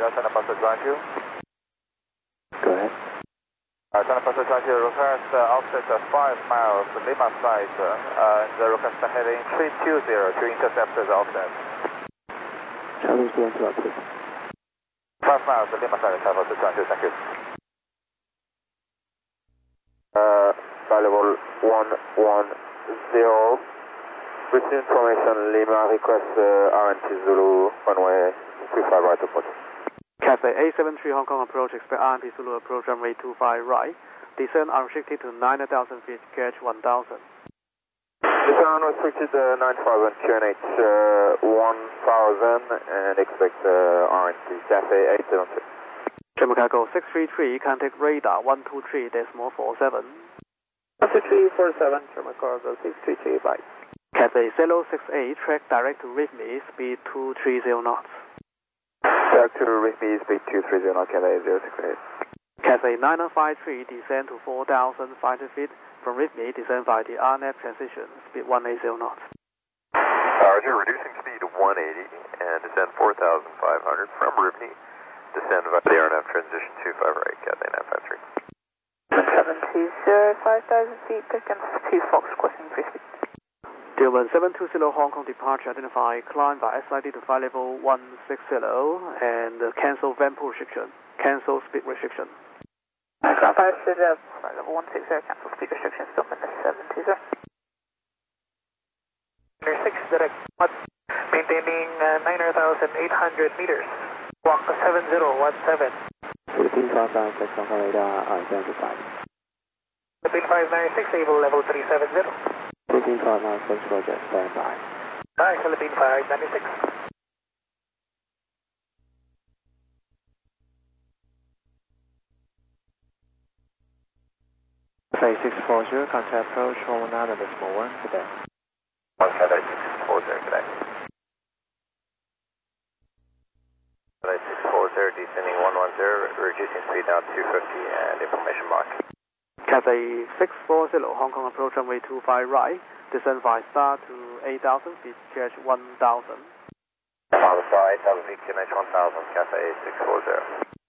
China Passenger 22. Go ahead. China Passenger 22 request offset 5 miles Lima side. The request heading 320 to intercept the offset. Channel 2 interrupted. 5 miles Lima side, China Passenger 22, thank you. Valuable 110. Receive information Lima request RNT Zulu runway 25 right approach. Cathay A73 Hong Kong approach, expect RNT Zulu approach runway 25 right. Descend unrestricted to 9,000 feet, catch 1,000. Descend unrestricted 9,000, QNH 1,000 and expect RNT Cathay A73. German Cargo 633, contact radar 123.47. 12347, German Cargo 633, bye. Cathay 068, track direct to RIFMI, speed 230 knots. Back to RIFMI, speed 230 knots, Cathay 068. Cathay 9053, descend to 4,500 feet. From RIFMI, descend via the RNAV transition, speed 180 knots. Roger, reducing speed to 180 and descend 4,500 from RIFMI. Descend via the RNAV transition 258, Cathay 953. 720, 5,000 feet, taken 2 Fox, crossing free speed. Dearman 720 Hong Kong departure, identify climb by SID to flight level 160 and cancel VAMPO restriction, cancel speed restriction. Ground 5 to flight level 160, cancel speed restriction, still minus 720. 6 direct, maintaining 9,800 meters. Walk 7017. Philippine 596 Hong Kong radar, identified. Philippine 596, able level 370. Philippine 596, roger, stand by. Hi, Philippine 596. Cathay 640, contact approach 119.1, today. 1 Cathay 640, today. Cathay 640, descending 110, reducing speed down to 250 and information mark. Cathay 640 Hong Kong approach runway 25 right, descend via star to 8,000 feet, catch 1,000. On the side, 8,000 feet, QNH 1,000, Cathay 640.